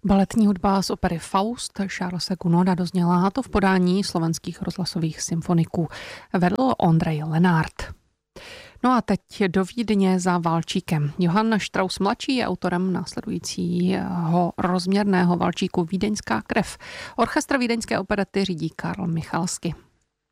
Baletní hudba z opery Faust Charlese Gounoda dozněla, a to v podání slovenských rozhlasových symfoniků. Vedl Ondrej Lenart. No a teď do Vídně za valčíkem. Johann Strauss mladší je autorem následujícího rozměrného valčíku Vídeňská krev. Orchestr vídeňské operety řídí Karl Michalsky.